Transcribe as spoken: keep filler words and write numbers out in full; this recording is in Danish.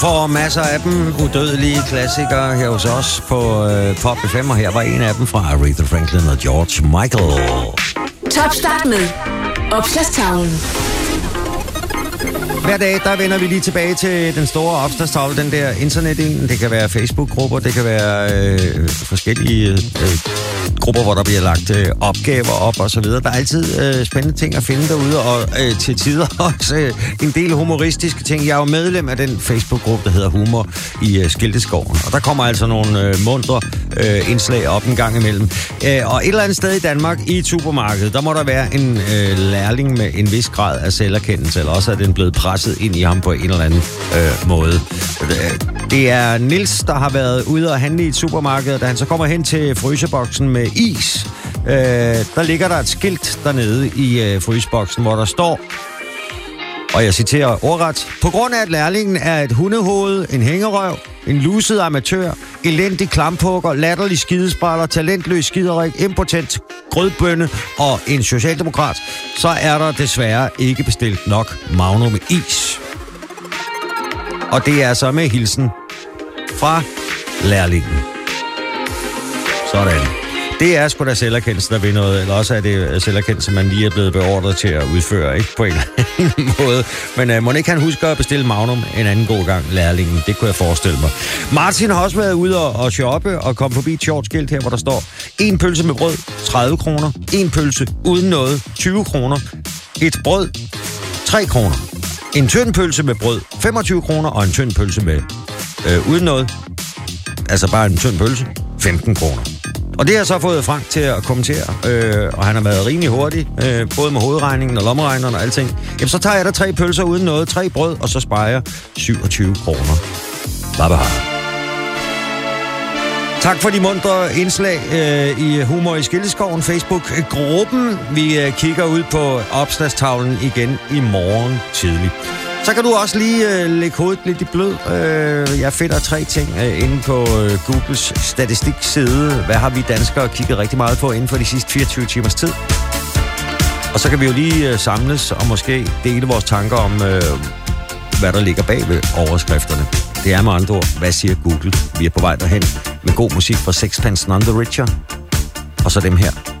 For masser af dem udødelige klassikere her hos os på øh, Pop F M, og her var en af dem fra Aretha Franklin og George Michael. Top start med Opslagstavlen. Hver dag, der vender vi lige tilbage til den store opslagstavle, den der internet-en. Det kan være Facebook-grupper, det kan være øh, forskellige øh, grupper, hvor der bliver lagt øh, opgaver op og så videre. Der er altid øh, spændende ting at finde derude, og øh, til tider også øh, en del humoristiske ting. Jeg er jo medlem af den Facebook-gruppe, der hedder Humor i øh, Skilteskoven, og der kommer altså nogle øh, mundre øh, indslag op en gang imellem. Øh, og et eller andet sted i Danmark, i et supermarked, der må der være en øh, lærling med en vis grad af selverkendelse, eller også er den blevet presset ind i ham på en eller anden øh, måde. Det er Nils, der har været ude og handle i et supermarked, da han så kommer hen til fryseboksen med is. Øh, der ligger der et skilt dernede i øh, fryseboksen, hvor der står, og jeg citerer ordret: på grund af, at lærlingen er et hundehoved, en hængerøv, en luset amatør, elendig klamphugger, latterlig skidespræller, talentløs skiderik, impotent grødbønne og en socialdemokrat, så er der desværre ikke bestilt nok Magnum is. Og det er så med hilsen fra lærlingen. Sådan. Det er sgu da selverkendelse, der vil noget, eller også er det selverkendelse, man lige er blevet beordret til at udføre, ikke på en eller anden måde. Men uh, må ikke han huske at bestille Magnum en anden god gang, lærlingen? Det kunne jeg forestille mig. Martin har også været ude og, og shoppe og kom forbi et sjovt skilt her, hvor der står: en pølse med brød, tredive kroner. En pølse uden noget, tyve kroner. Et brød, tre kroner. En tynd pølse med brød, femogtyve kroner. Og en tynd pølse med øh, uden noget, altså bare en tynd pølse, femten kroner. Og det har jeg så fået Frank til at kommentere, øh, og han har været rimelig hurtig, øh, både med hovedregningen og lommeregneren og alting. Jamen, så tager jeg der tre pølser uden noget, tre brød, og så sparer jeg syvogtyve kroner. Bye bye. Tak for de mundre indslag øh, i Humor i Skilteskoven Facebook-gruppen. Vi øh, kigger ud på opslagstavlen igen i morgen tidlig. Så kan du også lige øh, lægge hovedet lidt i blød. Øh, jeg finder tre ting øh, inde på øh, Googles statistikside. Hvad har vi danskere kigget rigtig meget på inden for de sidste fireogtyve timers tid? Og så kan vi jo lige øh, samles og måske dele vores tanker om, øh, hvad der ligger bag ved overskrifterne. Det er med andre ord, hvad siger Google? Vi er på vej derhen med god musik fra Sixpence None the Richer. Og så dem her.